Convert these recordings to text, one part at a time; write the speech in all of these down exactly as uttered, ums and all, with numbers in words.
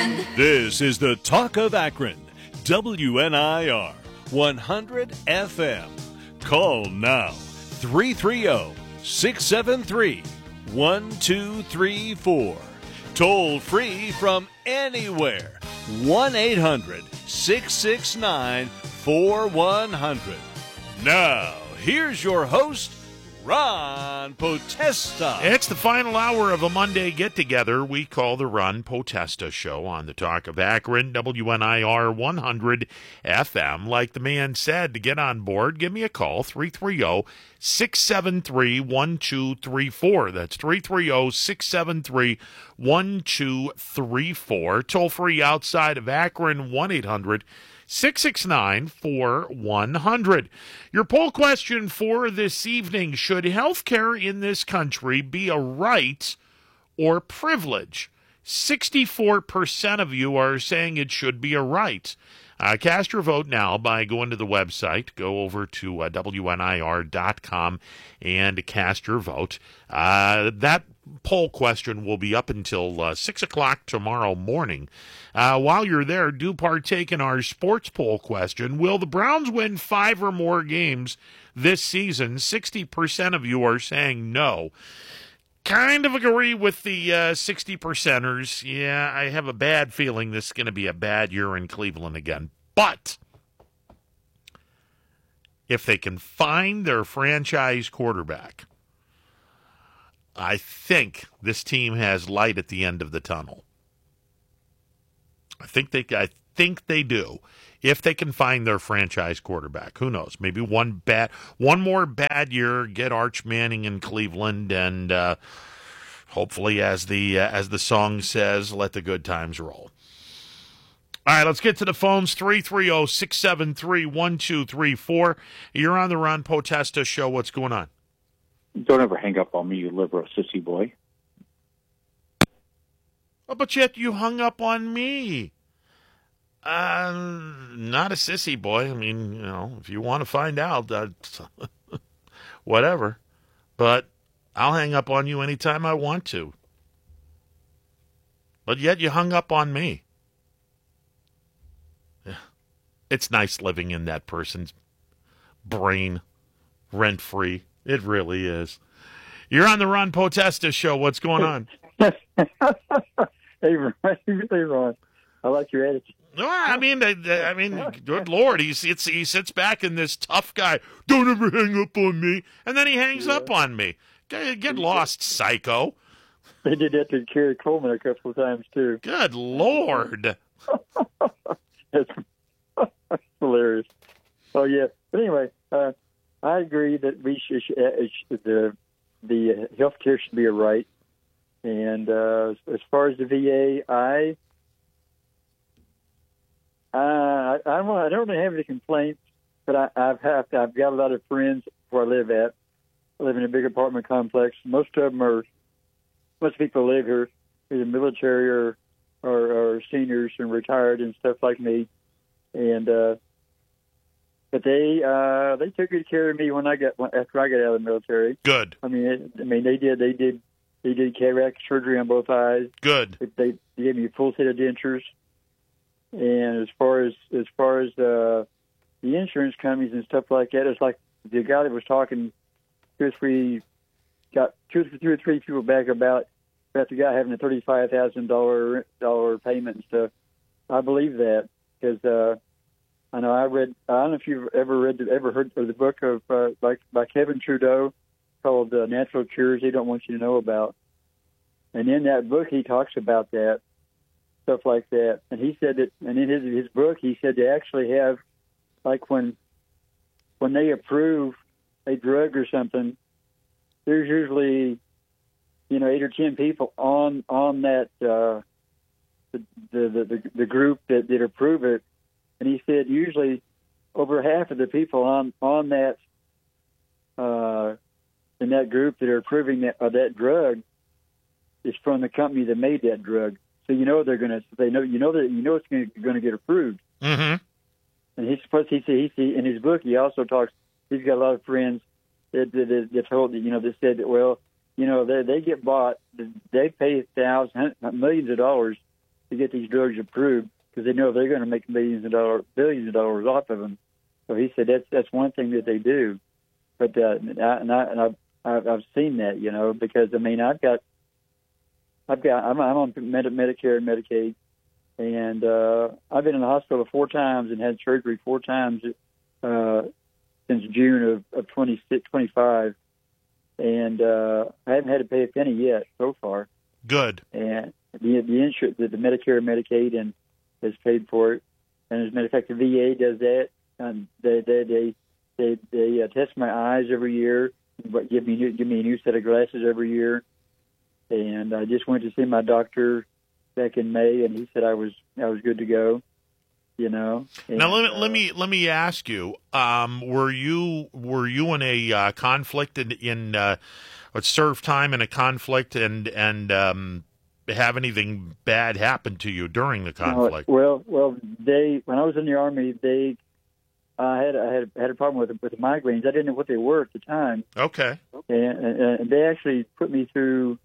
Akron. This is the Talk of Akron, W N I R one hundred F M. Call now, three three zero, six seven three, one two three four. Toll free from anywhere, one eight hundred, six six nine, four one zero zero. Now, here's your host, Ron Potesta. It's the final hour of a Monday get-together we call the Ron Potesta Show on the Talk of Akron, W N I R one hundred F M. Like the man said, to get on board, give me a call, three three zero, six seven three, one two three four. That's three three zero, six seven three, one two three four. Toll-free outside of Akron, one eight hundred, six six nine, four one zero zero. Your poll question for this evening: should health care in this country be a right or privilege? sixty-four percent of you are saying it should be a right. Uh, cast your vote now by going to the website. Go over to uh, W N I R dot com and cast your vote. Uh, that poll question will be up until uh, six o'clock tomorrow morning. Uh, while you're there, do partake in our sports poll question. Will the Browns win five or more games this season? sixty percent of you are saying no. Kind of agree with the uh, sixty percenters. Yeah, I have a bad feeling this is going to be a bad year in Cleveland again. But if they can find their franchise quarterback, I think this team has light at the end of the tunnel. I think they I think they do. If they can find their franchise quarterback. Who knows? Maybe one bad one more bad year, get Arch Manning in Cleveland, and uh, hopefully, as the uh, as the song says, let the good times roll. All right, let's get to the phones. three three zero, six seven three, one two three four. You're on the Ron Potesta Show. What's going on? Don't ever hang up on me, you liberal sissy boy. Oh, but yet you hung up on me. Uh, not a sissy boy. I mean, you know, if you want to find out, uh, whatever. But I'll hang up on you anytime I want to. But yet you hung up on me. Yeah. It's nice living in that person's brain, rent-free. It really is. You're on the Ron Potesta Show. What's going on? hey, Ron. Hey, Ron. I like your attitude. No, I mean, I, I mean, good Lord, he sits, he sits back in this tough guy. Don't ever hang up on me, and then he hangs yeah. up on me. Get, get lost, psycho. They did that to Kerry Coleman a couple of times too. Good Lord, that's, that's hilarious. Oh yeah, but anyway, uh, I agree that we should, uh, the the health care should be a right, and uh, as far as the V A, I. Uh, I, I don't. I don't have any complaints, but I, I've have. I've got a lot of friends where I live at. I live in a big apartment complex. Most of them are. Most people live here, either military or, or, or seniors and retired and stuff like me. And uh, but they uh, they took good care of me when I got after I got out of the military. Good. I mean, it, I mean they did. They did. They did cataract surgery on both eyes. Good. They, they gave me a full set of dentures. And as far as as far as uh, the insurance companies and stuff like that, it's like the guy that was talking two or three got two or three, two or three people back about about the guy having a thirty-five thousand dollar dollar payment and stuff. I believe that because uh, I know I read. I don't know if you've ever read ever heard of the book of uh, by by Kevin Trudeau called uh, "Natural Cures They Don't Want You to Know About," and in that book he talks about that. Stuff like that, and he said that, and in his his book, he said they actually have, like when when they approve a drug or something, there's usually, you know, eight or ten people on on that uh, the, the the the group that that approve it, and he said usually over half of the people on on that uh, in that group that are approving that uh, that drug is from the company that made that drug. So you know they're gonna. They know you know that you know it's gonna, gonna get approved. Mm-hmm. And he's supposed. He said. He, he in his book. He also talks. He's got a lot of friends that that, that told you know they said that well you know they they get bought. They pay thousands, millions of dollars to get these drugs approved because they know they're going to make millions of dollars, billions of dollars off of them. So he said that's that's one thing that they do. But uh, and, I, and, I, and I've, I've I've seen that, you know, because I mean I've got I've got I'm, I'm on Med- Medicare and Medicaid, and uh, I've been in the hospital four times and had surgery four times uh, since June of, of twenty twenty-five, and uh, I haven't had to pay a penny yet so far. Good. And the the insurance, the, the Medicare and Medicaid, and has paid for it. And as a matter of fact, the V A does that. And they they they they, they uh, test my eyes every year, but give me give me a new set of glasses every year. And I just went to see my doctor back in May, and he said I was I was good to go. You know. And, now let me uh, let me let me ask you: um, Were you were you in a uh, conflict in, in uh, serve time in a conflict and and um, have anything bad happen to you during the conflict? Uh, well, well, they when I was in the Army, they I had I had had a problem with with the migraines. I didn't know what they were at the time. Okay. And, and, and they actually put me through.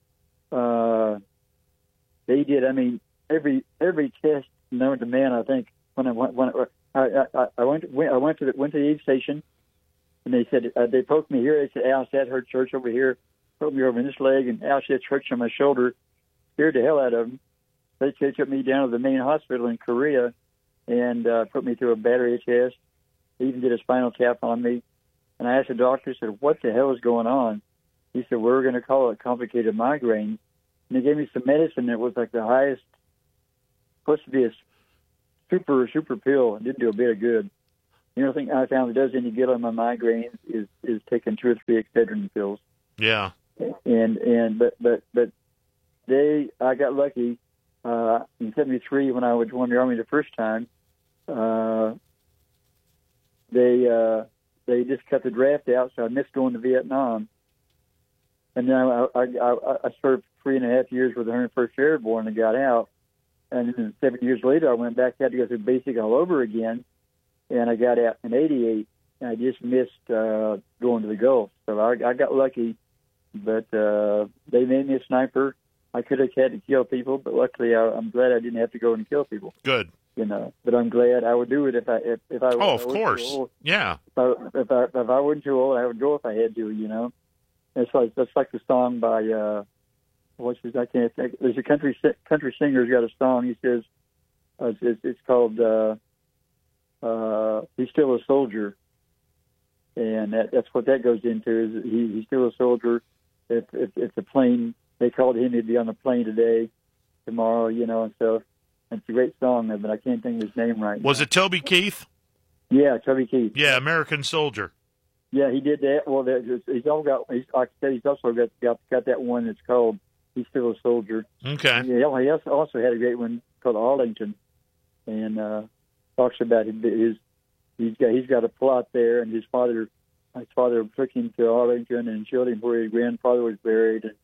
Uh, they did. I mean, every every test known to man. I think when I went when I I, I went went I went to the went to the aid station, and they said uh, they poked me here. They said, "Al, that hurt church over here." Poked me over in this leg, and Al said, "Church on my shoulder." Scared the hell out of them. They, they took me down to the main hospital in Korea, and uh, put me through a battery test. They even did a spinal tap on me. And I asked the doctor, I said, what the hell is going on? He said, we're going to call it complicated migraine. And he gave me some medicine that was like the highest, supposed to be a super, super pill. It didn't do a bit of good. The only thing I found that does any good on my migraines is, is taking two or three Excedrin pills. Yeah. And, and, but, but, but they, I got lucky, uh, in seventy-three when I was join the Army the first time, uh, they, uh, they just cut the draft out, so I missed going to Vietnam. And then I, I, I, I served three and a half years with the one hundred first Airborne and got out. And then seven years later, I went back, had to go through basic all over again. And I got out in eighty-eight, and I just missed uh, going to the Gulf. So I, I got lucky, but uh, they made me a sniper. I could have had to kill people, but luckily I, I'm glad I didn't have to go and kill people. Good. You know, but I'm glad I would do it if I if, if I. Oh, if of I course. Old. Yeah. If I, if I if I wasn't too old, I would go if I had to. You know, it's like that's like the song by uh, what's his I can't think. There's a country country singer's got a song. He says uh, it's, it's called uh, uh, "He's Still a Soldier," and that, that's what that goes into. Is he, he's still a soldier. If, if if the plane they called him, he'd be on the plane today, tomorrow. You know, and so. It's a great song, but I can't think of his name right Was now. it Toby Keith? Yeah, Toby Keith. Yeah, American Soldier. Yeah, he did that. Well, that, he's all got. He's, like I said, he's also got, got got that one that's called "He's Still a Soldier." Okay. Yeah, he also, also had a great one called Arlington, and uh, talks about his, his he's got he's got a plot there, and his father his father took him to Arlington and showed him where his grandfather was buried. And,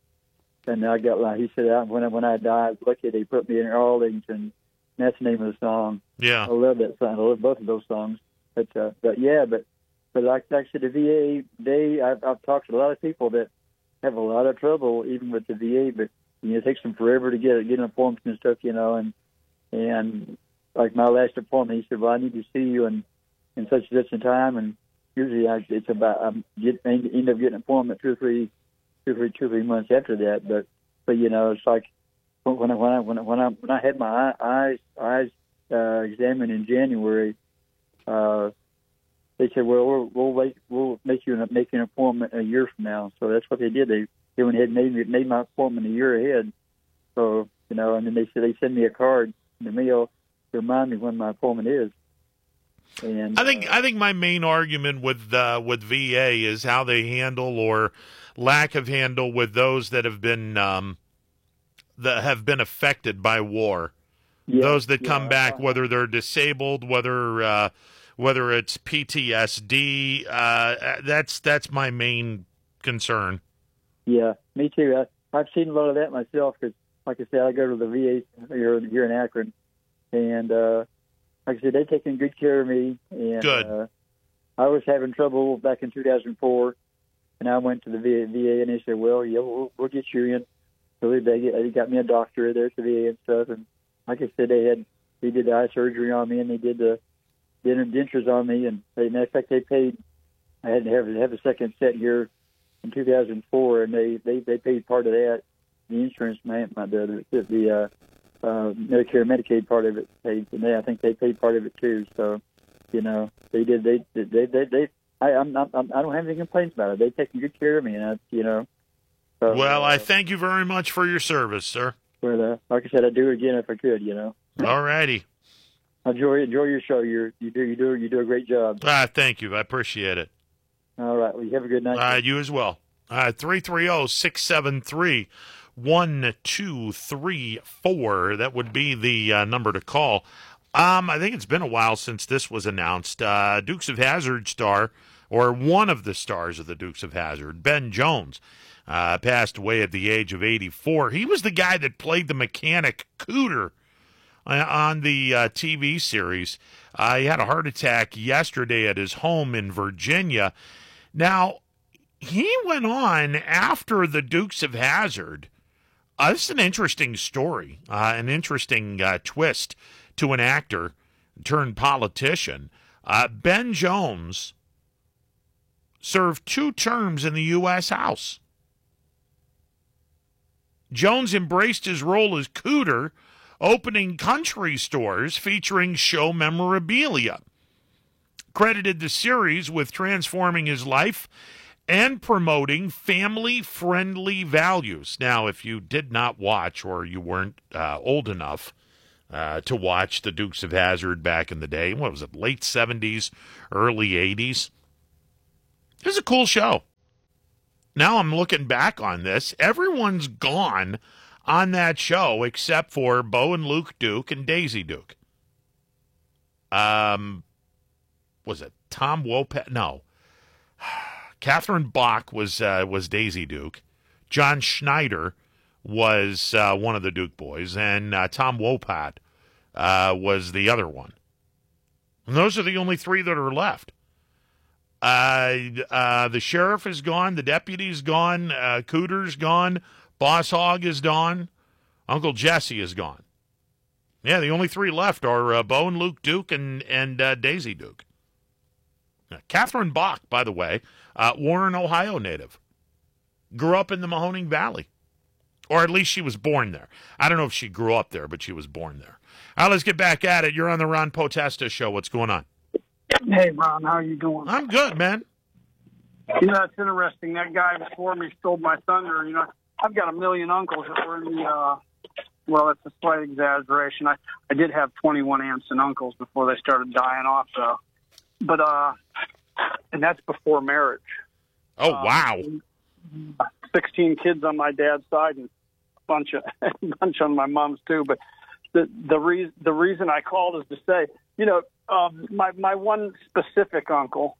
And I got like he said, when I, when I died, lucky they put me in Arlington. That's the name of the song. Yeah, I love that song. I love both of those songs. But uh, but yeah, but but like, like I said, the V A, they I've, I've talked to a lot of people that have a lot of trouble even with the V A. But you know, it takes them forever to get get appointments and stuff, you know. And and like my last appointment, he said, well, I need to see you in in such and such a time. And usually I, it's about I get end up getting an appointment two or three. Two, three, two, three months after that, but but you know, it's like when I when I when I when I, when I had my eyes eyes uh, examined in January, uh, they said, well, we'll we'll, wait, we'll make you an, make an appointment a year from now. So that's what they did. They they went ahead and made me made my appointment a year ahead. So you know, and then they said they send me a card in the mail to remind me when my appointment is. And I think uh, I think my main argument with uh, with V A is how they handle or lack of handle with those that have been um, that have been affected by war. yeah, Those that yeah, come back, uh, whether they're disabled, whether uh, whether it's P T S D, uh, that's that's my main concern. Yeah, me too. I, I've seen a lot of that myself because, like I said, I go to the V A here, here in Akron, and uh, like I said, they've taken good care of me. And, Good. Uh, I was having trouble back in two thousand four, and I went to the V A, V A and they said, well, yeah, we'll, we'll get you in. So they, they got me a doctor there at the V A and stuff, and, like I said, they had they did the eye surgery on me, and they did the dentures on me, and they, matter of fact, they paid. I had to have have a second set here in two thousand four, and they, they, they paid part of that. The insurance, man, my the the, the uh, uh, Medicare, Medicaid part of it paid, and they I think they paid part of it too. So, you know, they did. They they they they. I I'm not. I'm, I don't have any complaints about it. They taking good care of me, and I, you know. So, well, uh, I thank you very much for your service, sir. But uh, like I said, I'd do it again if I could. You know. All righty. Enjoy enjoy your show. You you do you do you do a great job. Ah, thank you. I appreciate it. All right. Well, you have a good night. Uh, you as well. Uh, three three zero, six seven three, one two three four. That would be the uh, number to call. Um, I think it's been a while since this was announced. Uh, Dukes of Hazzard star, or one of the stars of the Dukes of Hazzard, Ben Jones, uh, passed away at the age of eighty-four. He was the guy that played the mechanic Cooter on the uh, T V series. Uh, he had a heart attack yesterday at his home in Virginia. Now, he went on after the Dukes of Hazzard. Uh, this is an interesting story, uh, an interesting uh, twist to an actor turned politician. Uh, Ben Jones served two terms in the U S House. Jones embraced his role as Cooter, opening country stores featuring show memorabilia. Credited the series with transforming his life and promoting family-friendly values. Now, if you did not watch or you weren't uh, old enough uh, to watch the Dukes of Hazzard back in the day, what was it, late seventies, early eighties? It was a cool show. Now I'm looking back on this. Everyone's gone on that show except for Bo and Luke Duke and Daisy Duke. Um, was it Tom Wopat? No. Catherine Bach was uh, was Daisy Duke. John Schneider was uh, one of the Duke boys, and uh, Tom Wopat uh, was the other one. And those are the only three that are left. Uh, uh, the sheriff is gone. The deputy's gone. Uh, Cooter's gone. Boss Hogg is gone. Uncle Jesse is gone. Yeah, the only three left are uh, Bo and Luke Duke and, and uh, Daisy Duke. Now, Catherine Bach, by the way, uh, Warren, Ohio native. Grew up in the Mahoning Valley. Or at least she was born there. I don't know if she grew up there, but she was born there. All right, let's get back at it. You're on the Ron Potesta Show. What's going on? Hey, Ron, how you doing? I'm good, man. You know, it's interesting. That guy before me stole my thunder. You know, I've got a million uncles that were in the, uh, well, it's a slight exaggeration. I, I did have twenty-one aunts and uncles before they started dying off, though. But, uh, and that's before marriage. Oh, wow. Um, sixteen kids on my dad's side and a bunch, of, a bunch on my mom's, too. But the, the, re- the reason I called is to say, you know, um, my, my one specific uncle,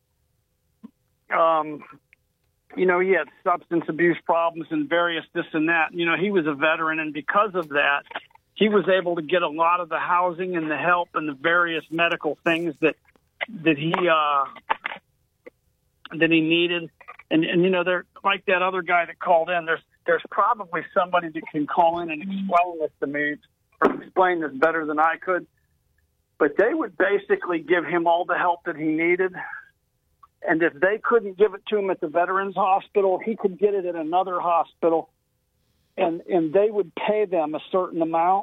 um, you know, he had substance abuse problems and various this and that. You know, he was a veteran, and because of that, he was able to get a lot of the housing and the help and the various medical things that that he uh, that he needed. And, and you know, they're like that other guy that called in. There's there's probably somebody that can call in and explain this to me or explain this better than I could. But they would basically give him all the help that he needed. And if they couldn't give it to him at the Veterans Hospital, he could get it at another hospital. And and they would pay them a certain amount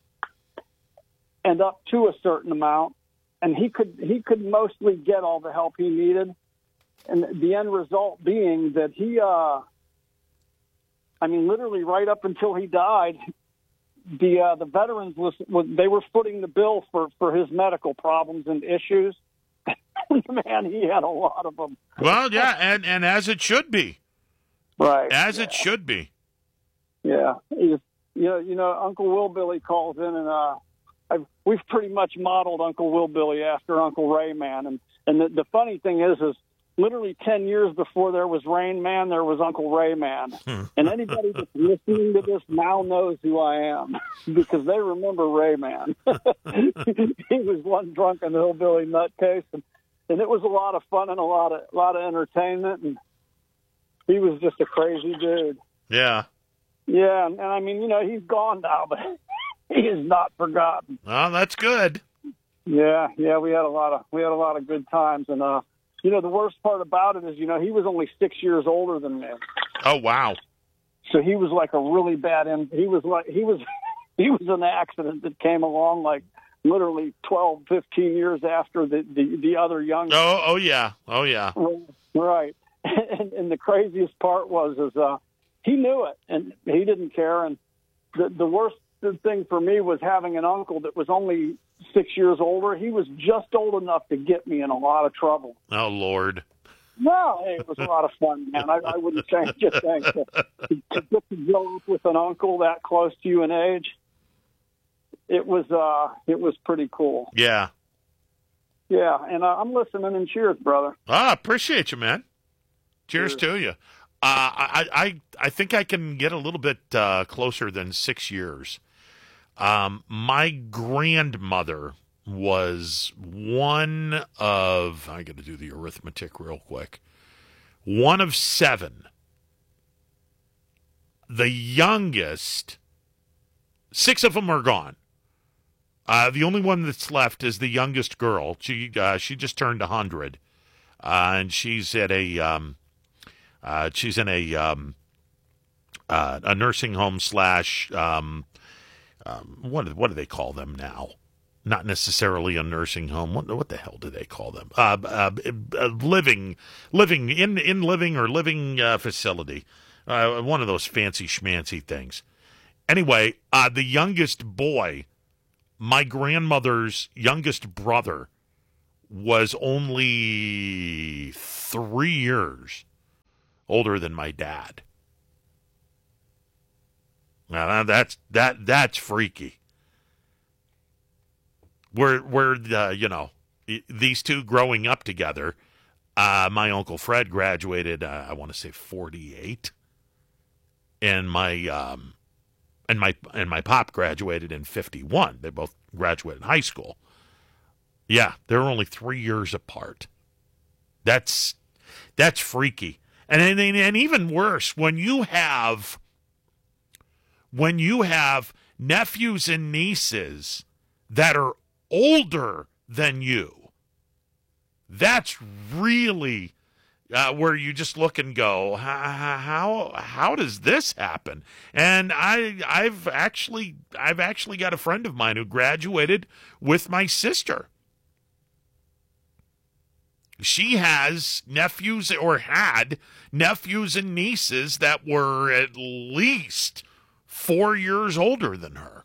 and up to a certain amount. And he could he could mostly get all the help he needed. And the end result being that he, uh, I mean, literally right up until he died, the uh, the veterans was, was they were footing the bill for, for his medical problems and issues. Man, he had a lot of them. Well, yeah, and, and as it should be, right? As yeah. it should be. Yeah, you know, you know, Uncle Will Billy calls in, and uh, I've, we've pretty much modeled Uncle Will Billy after Uncle Ray Man. And and the, the funny thing is, is literally ten years before there was Rain Man, there was Uncle Ray Man. And anybody that's listening to this now knows who I am because they remember Ray Man. He was one drunken hillbilly nutcase, and, and it was a lot of fun and a lot of a lot of entertainment. And he was just a crazy dude. Yeah. Yeah, and, and I mean, you know, he's gone now, but he is not forgotten. Oh, that's good. Yeah, yeah, we had a lot of we had a lot of good times, and uh, you know, the worst part about it is, you know, he was only six years older than me. Oh, wow. So he was like a really bad. In, he was like he was he was an accident that came along like literally twelve, fifteen years after the the, the other young. Oh, oh yeah, oh yeah. Right, and, and the craziest part was is uh, he knew it and he didn't care. And the the worst thing for me was having an uncle that was only six years older. He was just old enough to get me in a lot of trouble. Oh, Lord. No, hey, it was a lot of fun, man. I, I wouldn't change a thing. To, to get to grow up with an uncle that close to you in age, it was uh, it was pretty cool. Yeah. Yeah, and uh, I'm listening, and cheers, brother. Ah, appreciate you, man. Cheers, Cheers. to you. Uh, I, I, I think I can get a little bit uh, closer than six years. Um, my grandmother was one of, I got to do the arithmetic real quick, one of seven. The youngest, six of them are gone. Uh, the only one that's left is the youngest girl. She uh, she just turned a hundred, uh, and she's at a um, uh, she's in a um, uh, a nursing home slash um, um, what what do they call them now? Not necessarily a nursing home. What what the hell do they call them? Uh, uh, uh, living living in in living or living uh, facility. Uh, one of those fancy schmancy things. Anyway, uh, the youngest boy. My grandmother's youngest brother was only three years older than my dad. Now that's that that's freaky. We're we're uh, you know, these two growing up together. Uh, my Uncle Fred graduated. Uh, I want to say forty-eight, and my um. And my and my pop graduated in fifty-one. They both graduated high school. Yeah, they're only three years apart. That's that's freaky. And and, and even worse, when you have when you have nephews and nieces that are older than you, that's really Uh, where you just look and go, how how does this happen? And I I've actually I've actually got a friend of mine who graduated with my sister. She has nephews or had nephews and nieces that were at least four years older than her.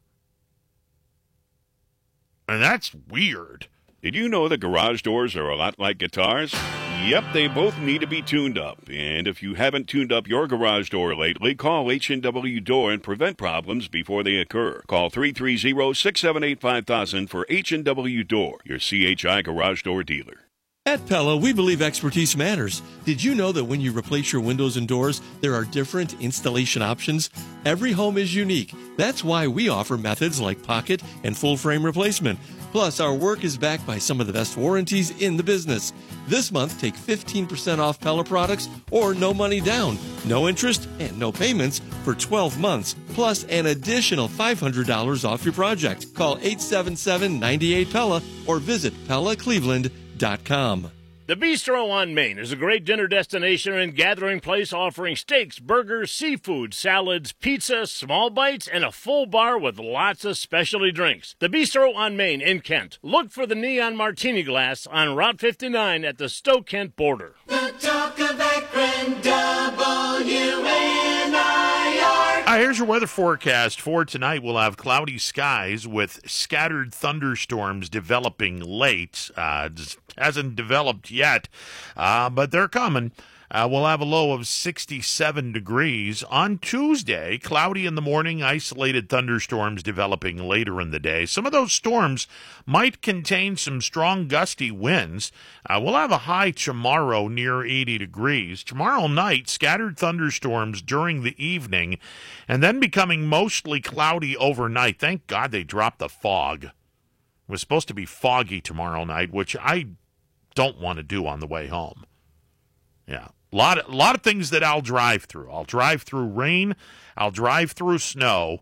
And that's weird. Did you know that garage doors are a lot like guitars? Yep, they both need to be tuned up. And if you haven't tuned up your garage door lately, call H and W Door and prevent problems before they occur. Call three three zero, six seven eight, five thousand for H and W Door, your C H I garage door dealer. At Pella, we believe expertise matters. Did you know that when you replace your windows and doors, there are different installation options? Every home is unique. That's why we offer methods like pocket and full frame replacement. Plus, our work is backed by some of the best warranties in the business. This month, take fifteen percent off Pella products or no money down, no interest, and no payments for twelve months, plus an additional five hundred dollars off your project. Call eight seven seven, nine eight, Pella or visit Pella Cleveland dot com. The Bistro on Main is a great dinner destination and gathering place offering steaks, burgers, seafood, salads, pizza, small bites, and a full bar with lots of specialty drinks. The Bistro on Main in Kent. Look for the neon martini glass on Route fifty-nine at the Stowe-Kent border. The talk of Akron, W N I R. Uh, here's your weather forecast for tonight. We'll have cloudy skies with scattered thunderstorms developing late. Uh, it hasn't developed yet, uh, but they're coming. Uh, we'll have a low of sixty-seven degrees. On Tuesday, cloudy in the morning, isolated thunderstorms developing later in the day. Some of those storms might contain some strong gusty winds. Uh, we'll have a high tomorrow near eighty degrees. Tomorrow night, scattered thunderstorms during the evening, and then becoming mostly cloudy overnight. Thank God they dropped the fog. It was supposed to be foggy tomorrow night, which I don't want to do on the way home. Yeah. A lot, of, a lot of things that I'll drive through. I'll drive through rain. I'll drive through snow.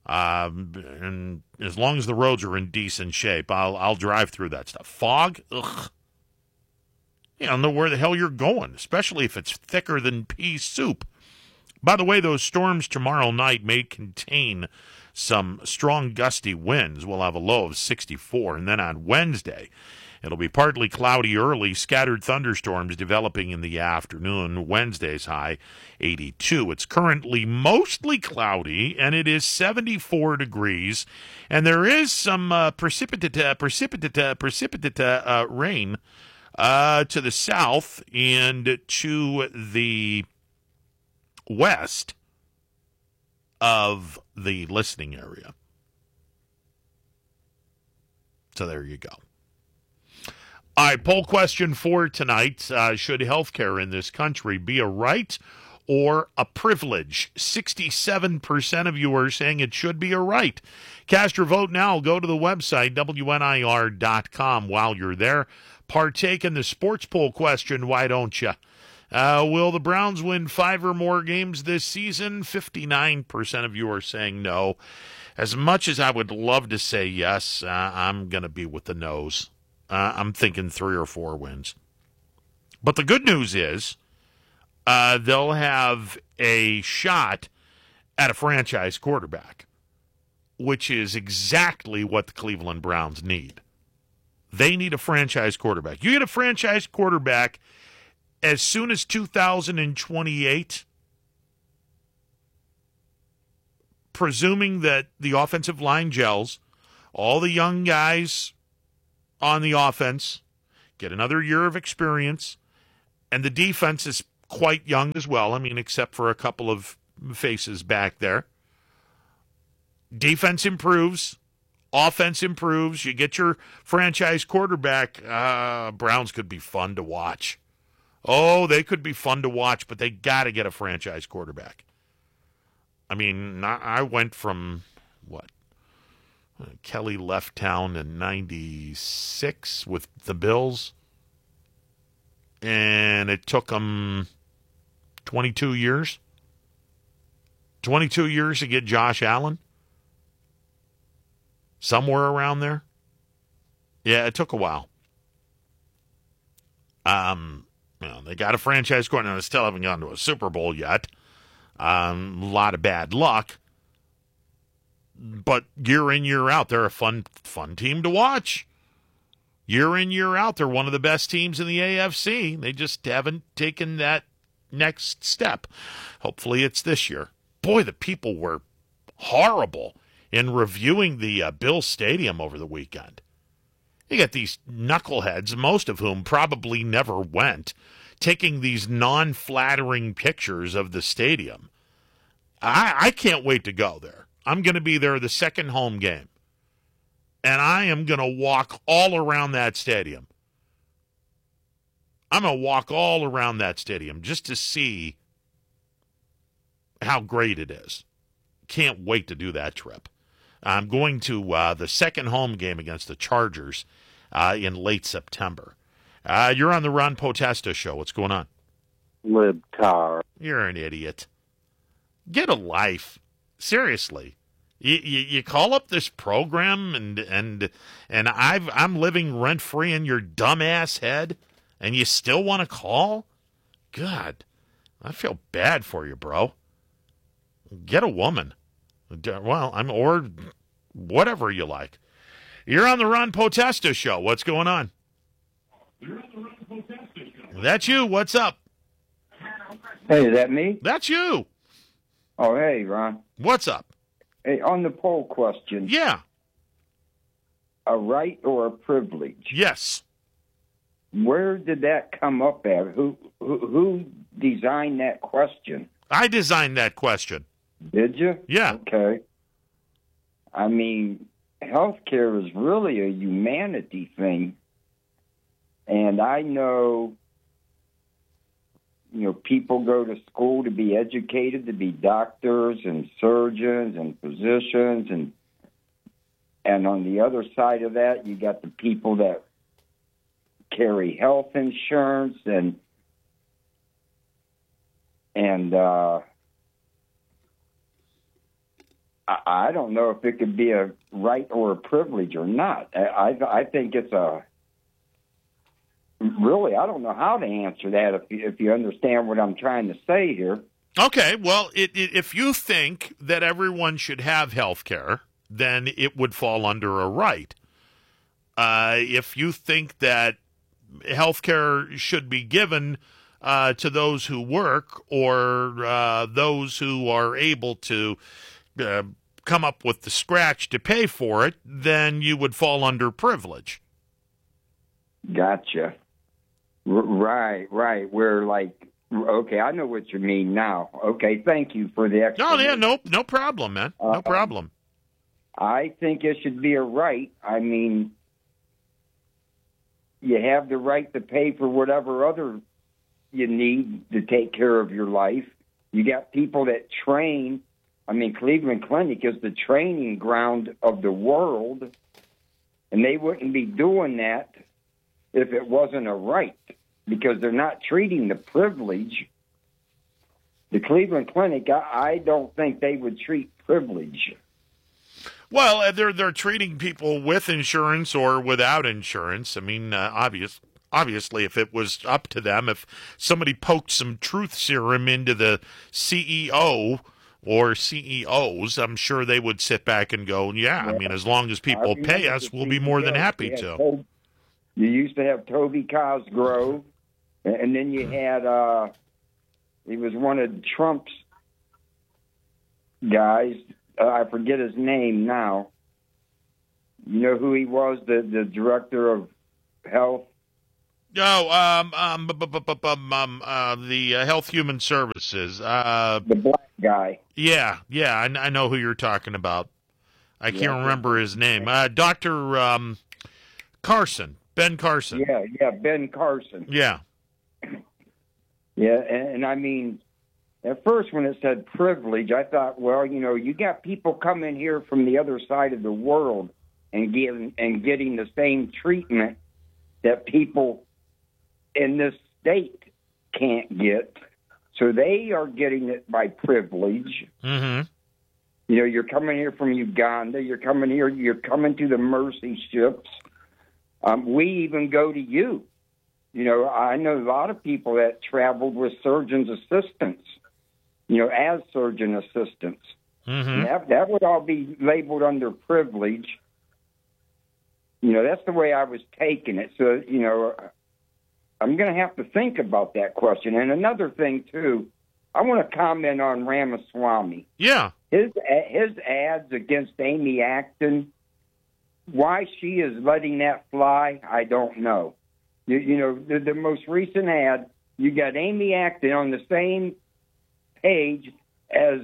Um, and as long as the roads are in decent shape, I'll I'll drive through that stuff. Fog, ugh. You don't know where the hell you're going, especially if it's thicker than pea soup. By the way, those storms tomorrow night may contain some strong gusty winds. We'll have a low of sixty-four, and then on Wednesday, it'll be partly cloudy early, scattered thunderstorms developing in the afternoon. Wednesday's high, eighty-two. It's currently mostly cloudy, and it is seventy-four degrees. And there is some uh, precipitate, uh, precipitate, uh, precipitate uh, rain uh, to the south and to the west of the listening area. So there you go. All right, poll question for tonight. Uh, should health care in this country be a right or a privilege? sixty-seven percent of you are saying it should be a right. Cast your vote now. Go to the website, W N I R dot com. While you're there, partake in the sports poll question, why don't you? Uh, will the Browns win five or more games this season? fifty-nine percent of you are saying no. As much as I would love to say yes, uh, I'm going to be with the no's. Uh, I'm thinking three or four wins. But the good news is uh, they'll have a shot at a franchise quarterback, which is exactly what the Cleveland Browns need. They need a franchise quarterback. You get a franchise quarterback as soon as two thousand twenty-eight, presuming that the offensive line gels, all the young guys on the offense get another year of experience, and the defense is quite young as well. I mean, except for a couple of faces back there. Defense improves. Offense improves. You get your franchise quarterback. Uh, Browns could be fun to watch. Oh, they could be fun to watch, but they got to get a franchise quarterback. I mean, I went from, what? Kelly left town in ninety-six with the Bills, and it took them twenty-two years. twenty-two years to get Josh Allen. Somewhere around there. Yeah, it took a while. Um, you know, they got a franchise coordinator. They still haven't gone to a Super Bowl yet. Um, a lot of bad luck. But year in, year out, they're a fun, fun team to watch. Year in, year out, they're one of the best teams in the A F C. They just haven't taken that next step. Hopefully it's this year. Boy, the people were horrible in reviewing the uh, Bill Stadium over the weekend. You got these knuckleheads, most of whom probably never went, taking these non-flattering pictures of the stadium. I, I can't wait to go there. I'm going to be there the second home game, and I am going to walk all around that stadium. I'm going to walk all around that stadium just to see how great it is. Can't wait to do that trip. I'm going to uh, the second home game against the Chargers uh, in late September. Uh, you're on the Ron Potesta Show. What's going on? Libtar. You're an idiot. Get a life. Seriously. You, you, you call up this program and and and I've I'm living rent free in your dumbass head, and you still want to call? God, I feel bad for you, bro. Get a woman. Well, I'm or whatever you like. You're on the Ron Potesta Show. What's going on? You're on the Ron Potesta Show. That's you. What's up? Hey, is that me? That's you. Oh, hey, Ron. What's up? Hey, on the poll question. Yeah. A right or a privilege? Yes. Where did that come up at? Who who, who designed that question? I designed that question. Did you? Yeah. Okay. I mean, healthcare is really a humanity thing. And I know, you know, people go to school to be educated, to be doctors and surgeons and physicians. And and on the other side of that, you got the people that carry health insurance and, and, uh, I, I don't know if it could be a right or a privilege or not. I, I, I think it's a really. I don't know how to answer that. If you, if you understand what I'm trying to say here. Okay, well, it, it, if you think that everyone should have health care, then it would fall under a right. Uh, if you think that health care should be given uh, to those who work or uh, those who are able to uh, come up with the scratch to pay for it, then you would fall under privilege. Gotcha. R- right, right. We're like, okay, I know what you mean now. Okay, thank you for the explanation. Oh, yeah, no, no problem, man. No Uh, problem. I think it should be a right. I mean, you have the right to pay for whatever other you need to take care of your life. You got people that train. I mean, Cleveland Clinic is the training ground of the world, and they wouldn't be doing that if it wasn't a right, because they're not treating the privilege. The Cleveland Clinic, I, I don't think they would treat privilege. Well, uh, they're they're treating people with insurance or without insurance. I mean, uh, obvious, obviously, if it was up to them, if somebody poked some truth serum into the C E O or C E Os, I'm sure they would sit back and go, yeah, I mean, as long as people pay us, we'll be more than happy to. You used to have Toby Cosgrove, and then you had, uh, he was one of Trump's guys. Uh, I forget his name now. You know who he was, the, the director of health? No, um, um, bu- bu- bu- bu- um, uh, the uh, Health Human Services. Uh, the black guy. Yeah, yeah, I, I know who you're talking about. I can't Yeah. remember his name. Uh, Doctor Um, Carson, Ben Carson. Yeah, yeah, Ben Carson. Yeah. Yeah, and, and I mean, at first when it said privilege, I thought, well, you know, you got people coming here from the other side of the world and getting and getting the same treatment that people in this state can't get. So they are getting it by privilege. Mm-hmm. You know, you're coming here from Uganda. You're coming here. You're coming to the Mercy ships. Um, we even go to you. You know, I know a lot of people that traveled with surgeon's assistants, you know, as surgeon assistants. Mm-hmm. That, that would all be labeled under privilege. You know, that's the way I was taking it. So, you know, I'm going to have to think about that question. And another thing, too, I want to comment on Ramaswamy. Yeah. His, his ads against Amy Acton, why she is letting that fly, I don't know. You, you know, the, the most recent ad, you got Amy Acton on the same page as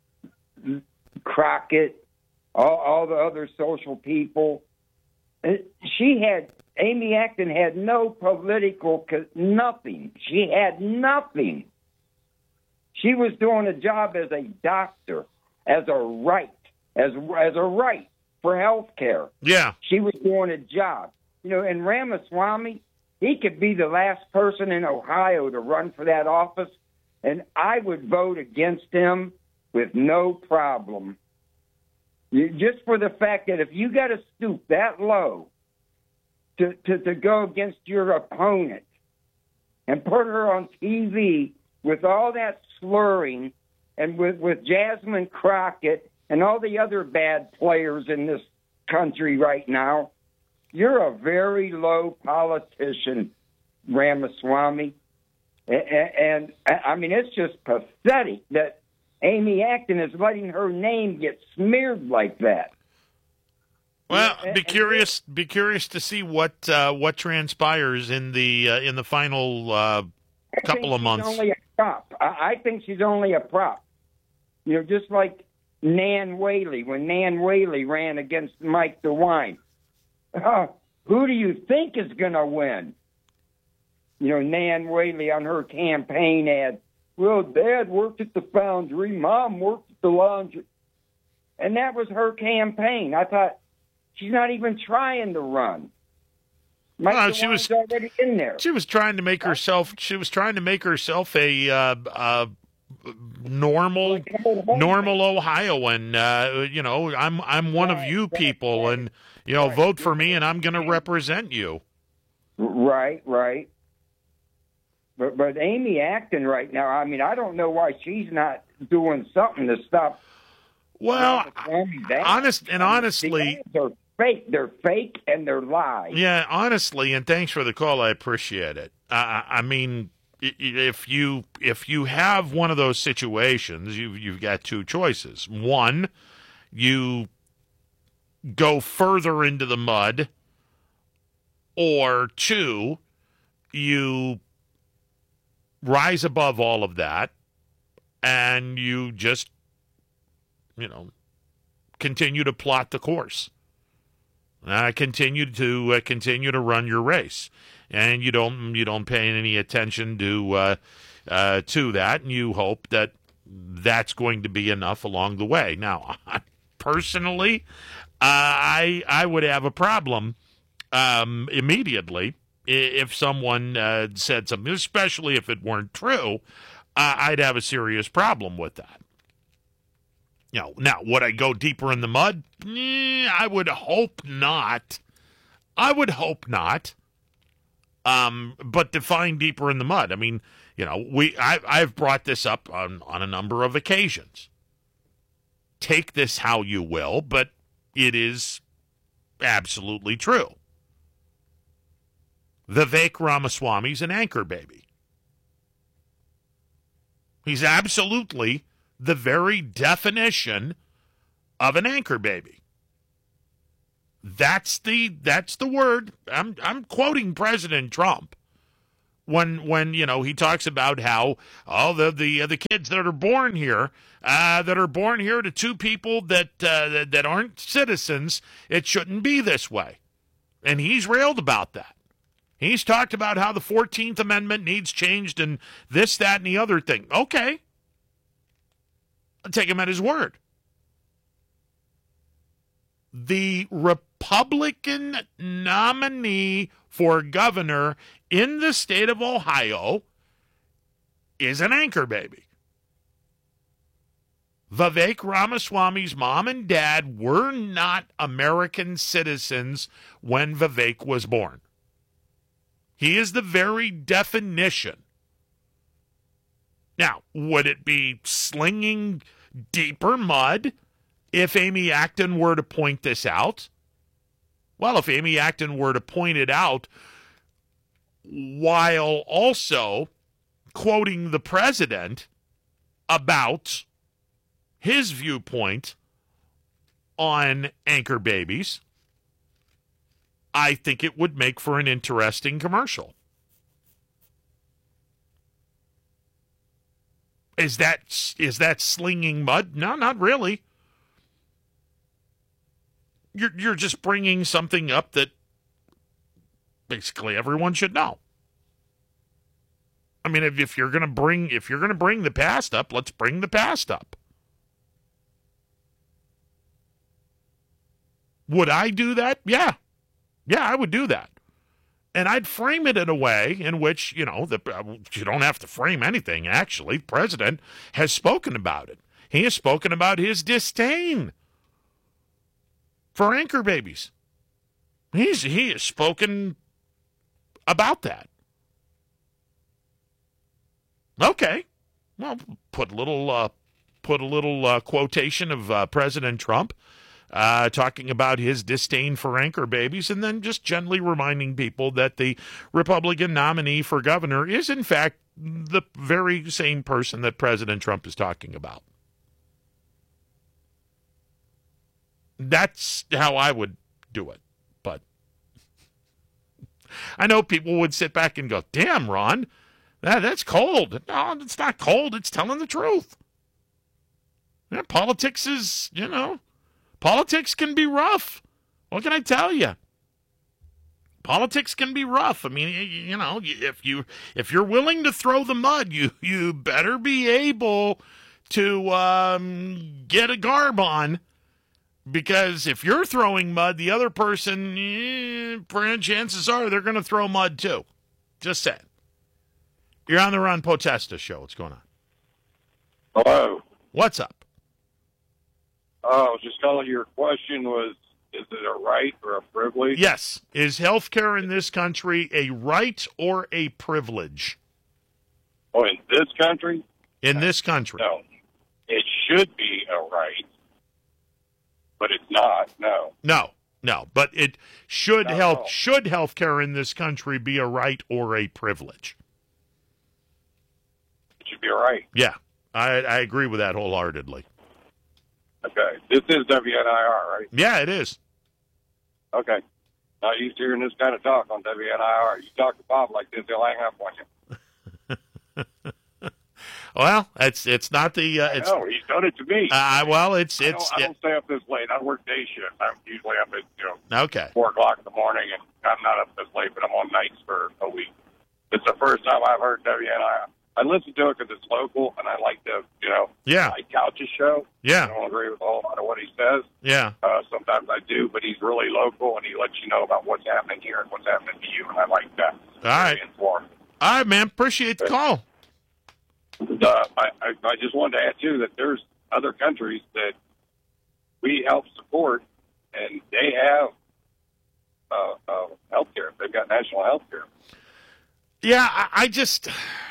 Crockett, all, all the other social people. She had, Amy Acton had no political, nothing. She had nothing. She was doing a job as a doctor, as a right, as as a right for health care. Yeah. She was doing a job. You know, and Ramaswamy, he could be the last person in Ohio to run for that office, and I would vote against him with no problem. You, just for the fact that if you got to stoop that low to, to, to go against your opponent and put her on T V with all that slurring and with, with Jasmine Crockett and all the other bad players in this country right now, you're a very low politician, Ramaswamy. And, and, I mean, it's just pathetic that Amy Acton is letting her name get smeared like that. Well, be curious. Be curious to see what uh, what transpires in the uh, in the final uh, couple of months. She's only a prop. I, I think she's only a prop. You know, just like Nan Whaley when Nan Whaley ran against Mike DeWine. Uh, who do you think is going to win? You know, Nan Whaley on her campaign ad. Well, Dad worked at the foundry. Mom worked at the laundry. And that was her campaign. I thought, she's not even trying to run. Mike Well, she was already in there. She was trying to make herself. She was trying to make herself a uh, uh, normal, normal Ohioan. Uh, you know, I'm I'm one of you people, and you know, vote for me, and I'm going to represent you. Right, right. But but Amy Acton right now, I mean, I don't know why she's not doing something to stop. Well, honest and honestly, they're fake. They're fake and they're lies. Yeah, honestly, and thanks for the call. I appreciate it. Uh, I mean, if you if you have one of those situations, you've you've got two choices. One, you go further into the mud, or two, you rise above all of that, and you just, you know, continue to plot the course. Uh, continue to uh, continue to run your race, and you don't you don't pay any attention to uh, uh, to that, and you hope that that's going to be enough along the way. Now, personally, uh, I I would have a problem um, immediately if someone uh, said something, especially if it weren't true. Uh, I'd have a serious problem with that. You know, now, would I go deeper in the mud? Eh, I would hope not. I would hope not. Um, but define deeper in the mud. I mean, you know, we I, I've brought this up on, on a number of occasions. Take this how you will, but it is absolutely true. Vivek Ramaswamy's an anchor baby. He's absolutely the very definition of an anchor baby. That's the that's the word. I'm I'm quoting President Trump when when you know he talks about how oh the the the kids that are born here uh, that are born here to two people that, uh, that that aren't citizens. It shouldn't be this way, and he's railed about that. He's talked about how the fourteenth Amendment needs changed and this, that, and the other thing. Okay. I'll take him at his word. The Republican nominee for governor in the state of Ohio is an anchor baby. Vivek Ramaswamy's mom and dad were not American citizens when Vivek was born. He is the very definition. Now, would it be slinging deeper mud if Amy Acton were to point this out? Well, if Amy Acton were to point it out while also quoting the president about his viewpoint on anchor babies, I think it would make for an interesting commercial. Is that is that slinging mud? No, not really. You're you're just bringing something up that basically everyone should know. I mean, if, if you're gonna bring if you're gonna bring the past up, let's bring the past up. Would I do that? Yeah, yeah, I would do that. And I'd frame it in a way in which, you know, the, uh, you don't have to frame anything, actually. The president has spoken about it. He has spoken about his disdain for anchor babies. He's, he has spoken about that. Okay. Well, put a little, uh, put a little uh, quotation of uh, President Trump Uh, talking about his disdain for anchor babies, and then just gently reminding people that the Republican nominee for governor is, in fact, the very same person that President Trump is talking about. That's how I would do it. But I know people would sit back and go, damn, Ron, that, that's cold. No, it's not cold. It's telling the truth. Yeah, politics is, you know, Politics can be rough. What can I tell you? Politics can be rough. I mean, you know, if you if you're willing to throw the mud, you you better be able to um, get a garb on, because if you're throwing mud, the other person, eh, chances are they're going to throw mud too. Just saying. You're on the Ron Potesta Show. What's going on? Hello. What's up? Oh, I was just calling. Your question was, is it a right or a privilege? Yes. Is health care in this country a right or a privilege? Oh, in this country? In this country. No. It should be a right, but it's not, no. No, no. But it should Not at health all. should health care in this country be a right or a privilege? It should be a right. Yeah. I, I agree with that wholeheartedly. Okay. This is W N I R, right? Yeah, it is. Okay. Not used to hearing this kind of talk on W N I R. You talk to Bob like this, he'll hang up on you. Well, it's it's not the uh, it's No, he's done it to me. uh, well, it's I it's don't, I don't stay up this late. I work day shift. I'm usually up at, you know, okay. four o'clock in the morning, and I'm not up this late, but I'm on nights for a week. It's the first time I've heard W N I R. I listen to it because it's local, and I like the, you know, Yeah. like Couch's show. Yeah. I don't agree with a whole lot of what he says. Yeah. Uh, sometimes I do, but he's really local, and he lets you know about what's happening here and what's happening to you, and I like that. All right. Very informed. All right, man. Appreciate the call. Uh, I, I, I just wanted to add, too, that there's other countries that we help support, and they have uh, uh, health care. They've got national health care. Yeah, I, I just,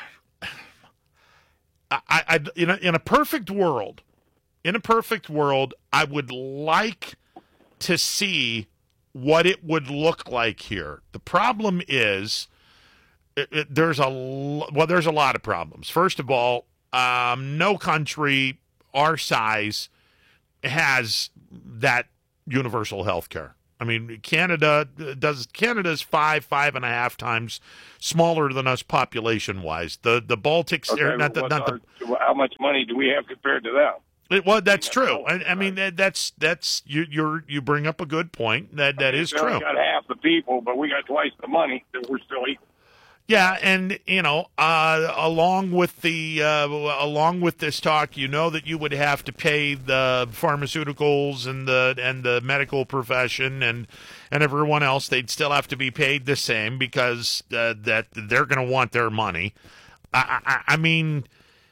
I, I, in a, in a perfect world, in a perfect world, I would like to see what it would look like here. The problem is, it, it, there's a l- well, there's a lot of problems. First of all, um, no country our size has that universal health care. I mean, Canada does. Canada's five, five and a half times smaller than us population-wise. The the Baltics, Okay, are not the, what's not the. our- how much money do we have compared to them? It, well, that's true. I, I mean, that, that's that's you you're you bring up a good point. That that is We only true. got half the people, but we got twice the money. That we're still equal. Yeah, and you know, uh, along with the uh, along with this talk, you know that you would have to pay the pharmaceuticals and the and the medical profession and and everyone else. They'd still have to be paid the same because uh, that they're going to want their money. I, I, I mean,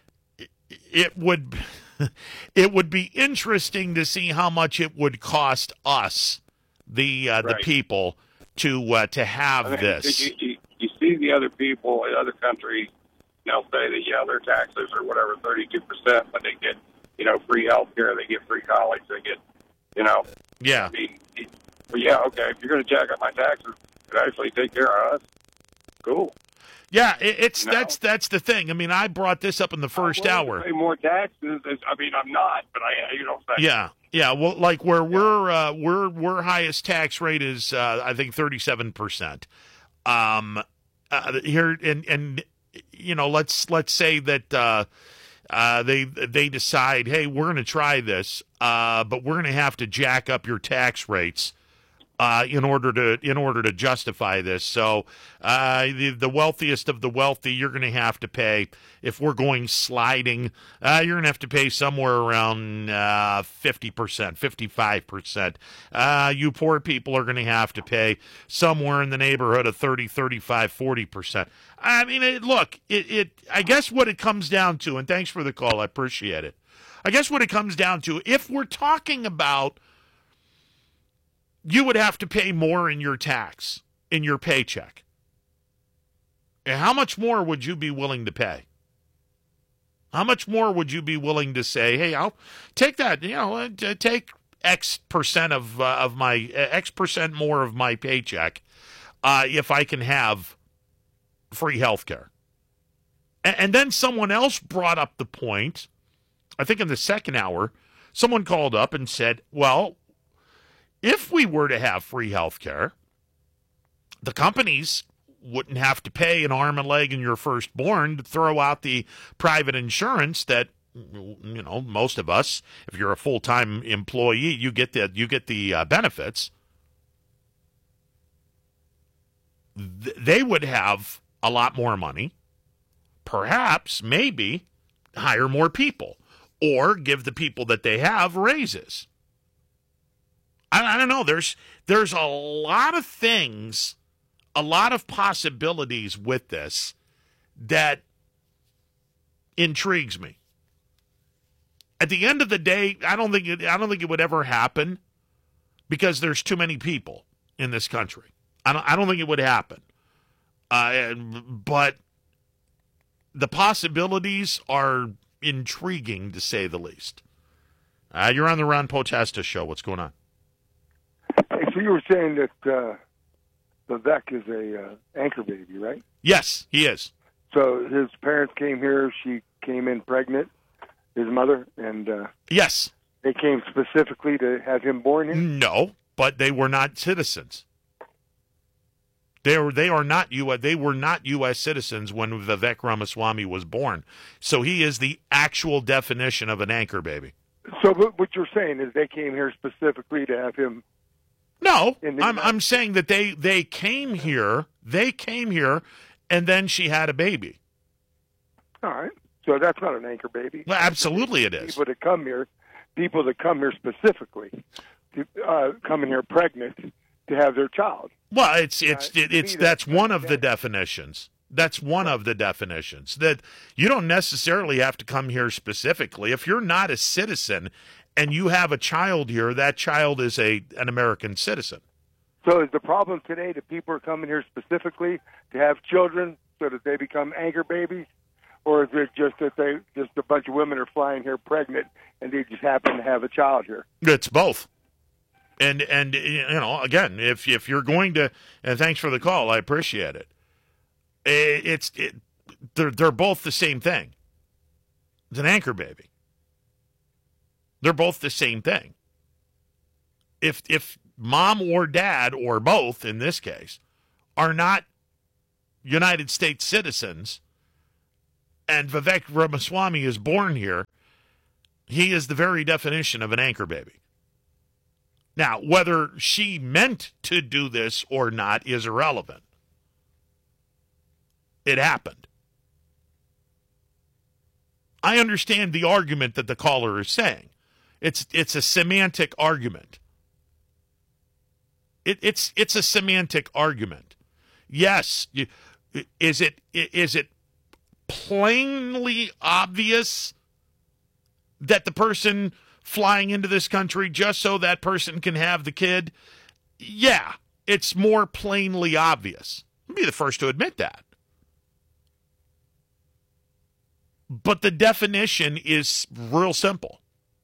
it would it would be interesting to see how much it would cost us, the uh, the Right. people, to uh, to have I mean, this. You, you, you see the other people in other countries, they'll say that, yeah, their taxes are whatever, thirty-two percent, but they get, you know, free health care, they get free college, they get, you know. Yeah. I mean, well, yeah, okay, if you're going to jack up my taxes, it actually take care of us. Cool. Yeah, it, it's No. that's that's the thing. I mean, I brought this up in the first I'm willing to hour. pay more taxes. It's- I mean, I'm not, but I, you know what I'm saying? Yeah, yeah. Well, like where we're uh, we're we're highest tax rate is uh, I think thirty-seven percent. Um, uh, here and and you know, let's let's say that uh, uh, they they decide, hey, we're going to try this, uh, but we're going to have to jack up your tax rates. Uh, in order to in order to justify this, so uh, the the wealthiest of the wealthy, you're going to have to pay. If we're going sliding, uh, you're going to have to pay somewhere around uh, fifty percent, fifty-five percent. Uh, you poor people are going to have to pay somewhere in the neighborhood of thirty, thirty-five, forty percent. I mean, it, look, it, it. I guess what it comes down to, and thanks for the call, I appreciate it. I guess what it comes down to, if we're talking about, you would have to pay more in your tax, in your paycheck. And how much more would you be willing to pay? How much more would you be willing to say, hey, I'll take that, you know, uh, t- take X percent of uh, of my, uh, X percent more of my paycheck uh, if I can have free health care? And, and then someone else brought up the point, I think in the second hour, someone called up and said, well, if we were to have free health care, the companies wouldn't have to pay an arm and leg in your firstborn to throw out the private insurance that, you know, most of us, if you're a full-time employee, you get the you get the uh, benefits. Th- they would have a lot more money, perhaps, maybe hire more people, or give the people that they have raises. I, I don't know. There's there's a lot of things, a lot of possibilities with this that intrigues me. At the end of the day, I don't think it, I don't think it would ever happen because there's too many people in this country. I don't I don't think it would happen. Uh, but the possibilities are intriguing, to say the least. Uh, you're on the Ron Potesta show. What's going on? Hey, so you were saying that uh, Vivek is a uh, anchor baby, right? Yes, he is. So his parents came here. She came in pregnant, his mother, and uh, yes, they came specifically to have him born here? No, but they were not citizens. They were they are not U S they were not U S citizens when Vivek Ramaswamy was born. So he is the actual definition of an anchor baby. So what you're saying is they came here specifically to have him? No, I'm I'm saying that they they came here, they came here, and then she had a baby. All right, so that's not an anchor baby. Well, absolutely, it is. People that come here, people that come here specifically, to, uh, coming here pregnant to have their child. Well, it's it's Uh, it, it's me, that's that's one of the definitions. That's one of the definitions. That you don't necessarily have to come here specifically. If you're not a citizen and you have a child here, that child is a an American citizen. So is the problem today that people are coming here specifically to have children so that they become anchor babies? Or is it just that they just a bunch of women are flying here pregnant and they just happen to have a child here? It's both. And and you know, again, if if you're going to, and thanks for the call, I appreciate it. It's it, they're they're both the same thing. It's an anchor baby. They're both the same thing. If if mom or dad or both in this case are not United States citizens, and Vivek Ramaswamy is born here, he is the very definition of an anchor baby. Now, whether she meant to do this or not is irrelevant. It happened. I understand the argument that the caller is saying. It's it's a semantic argument. It, it's it's a semantic argument. Yes, you, is it is it plainly obvious that the person flying into this country just so that person can have the kid? Yeah, it's more plainly obvious. I'll be the first to admit that. But the definition is real simple.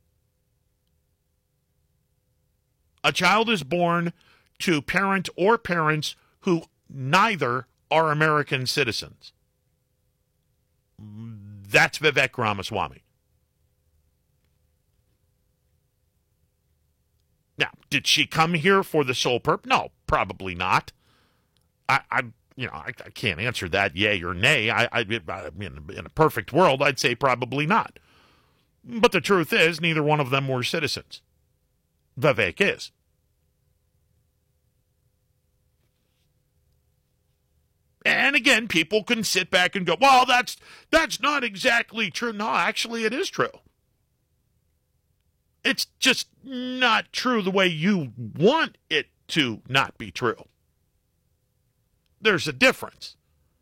A child is born to parent or parents who neither are American citizens. That's Vivek Ramaswamy. Now, did she come here for the sole purpose? No, probably not. I, I you know, I, I can't answer that yay or nay. I, I, I mean, in a perfect world, I'd say probably not. But the truth is, neither one of them were citizens. Vivek is. And again, people can sit back and go, well, that's that's not exactly true. No, actually, it is true. It's just not true the way you want it to not be true. There's a difference.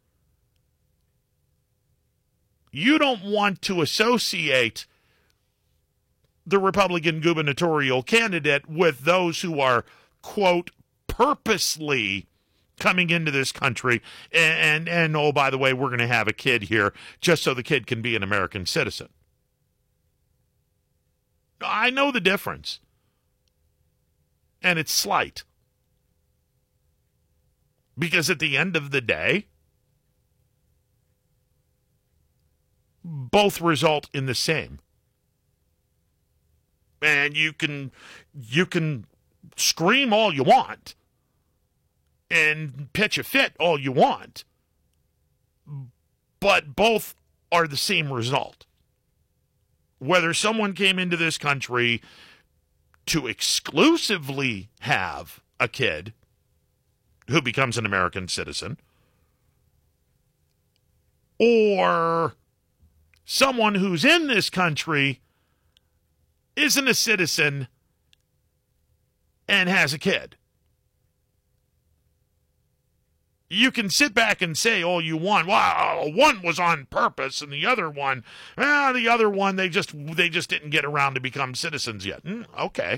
You don't want to associate the Republican gubernatorial candidate with those who are, quote, purposely coming into this country and, and, and oh, by the way, we're going to have a kid here just so the kid can be an American citizen. I know the difference. And it's slight. Because at the end of the day, both result in the same. And you can you can scream all you want and pitch a fit all you want, but both are the same result. Whether someone came into this country to exclusively have a kid who becomes an American citizen, or someone who's in this country isn't a citizen and has a kid. you can sit back and say all you want. Well, one was on purpose, and the other one, ah, the other one, they just they just didn't get around to become citizens yet. Mm, okay.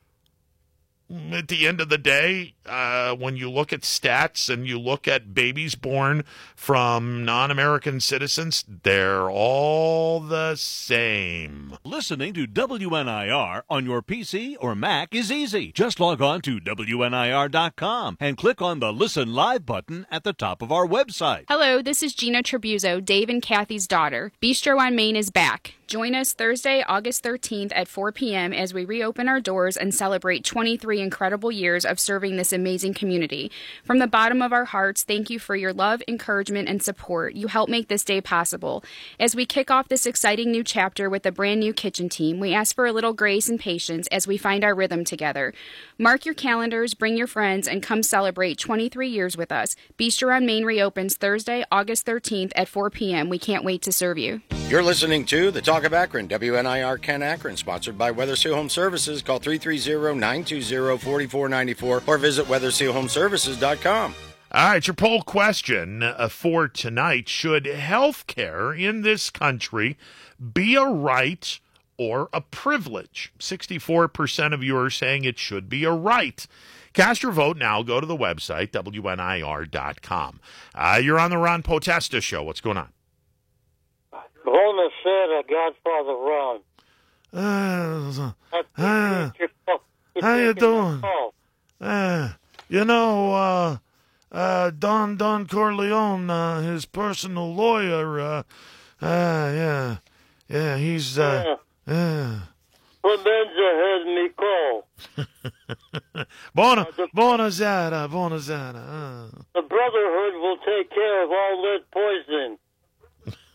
At the end of the day, uh, when you look at stats and you look at babies born from non-American citizens, they're all the same. Listening to W N I R on your P C or Mac is easy. Just log on to W N I R dot com and click on the Listen Live button at the top of our website. Hello, this is Gina Tribuzzo, Dave and Kathy's daughter. Bistro on Main is back. Join us Thursday, August thirteenth at four p.m. as we reopen our doors and celebrate twenty-three incredible years of serving this amazing community. From the bottom of our hearts, thank you for your love, encouragement, and support. You help make this day possible. As we kick off this exciting new chapter with a brand new kitchen team, we ask for a little grace and patience as we find our rhythm together. Mark your calendars, bring your friends, and come celebrate twenty-three years with us. Bistro on Main reopens Thursday, August thirteenth at four p.m. We can't wait to serve you. You're listening to The Talk of Akron, W N I R Ken Akron, sponsored by Weather Seal Home Services. Call three three zero, nine two zero, four four nine four or visit weather seal home services dot com. All right, your poll question uh, for tonight: should health care in this country be a right or a privilege? sixty-four percent of you are saying it should be a right. Cast your vote now. Go to the website, W N I R dot com. Uh, you're on the Ron Potesta Show. What's going on? Bona said, Godfather Ron. Uh, uh, how you doing? Uh, you know, uh, uh, Don Don Corleone, uh, his personal lawyer, uh, uh, yeah, yeah, he's, uh, yeah. Clemenza had me call. Buona, uh, the, buonasera, buonasera. Uh. The Brotherhood will take care of all lead poisoning.